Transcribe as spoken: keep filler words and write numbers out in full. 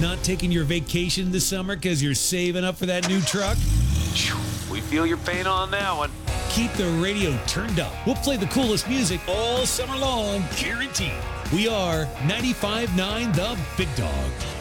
Not taking your vacation this summer because you're saving up for that new truck? We feel your pain on that one. Keep the radio turned up. We'll play the coolest music all summer long, guaranteed. We are ninety-five point nine The Big Dog.